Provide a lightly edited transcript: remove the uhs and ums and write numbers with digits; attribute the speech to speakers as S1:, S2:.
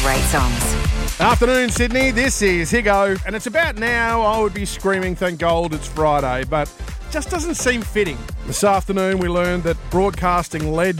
S1: great songs.
S2: Afternoon, Sydney. This is Higo, and it's about now I would be screaming, thank God it's Friday, but just doesn't seem fitting. This afternoon we learned that broadcasting legend